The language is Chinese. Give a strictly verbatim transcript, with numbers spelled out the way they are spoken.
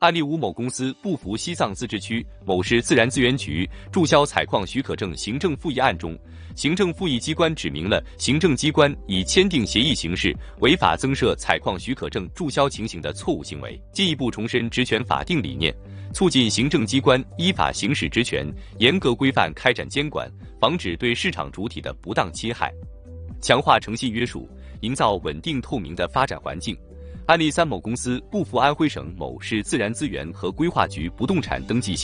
案例五：某公司不服西藏自治区某市自然资源局注销采矿许可证行政复议案中，行政复议机关指明了行政机关以签订协议形式违法增设采矿许可证注销情形的错误行为，进一步重申职权法定理念，促进行政机关依法行使职权，严格规范开展监管，防止对市场主体的不当侵害，强化诚信约束，营造稳定透明的发展环境。案例三：某公司不服安徽省某市自然资源和规划局不动产登记